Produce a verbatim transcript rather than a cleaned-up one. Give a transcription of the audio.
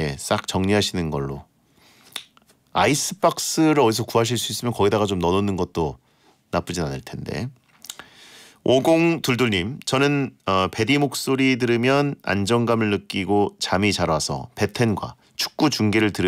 예, 싹 정리하시는 걸로. 아이스박스를 어디서 구하실 수 있으면 거기다가 좀 넣어놓는 것도 나쁘진 않을 텐데. 오공이이님, 저는 어, 베디 목소리 들으면 안정감을 느끼고 잠이 잘 와서 배텐과 축구 중계를 들으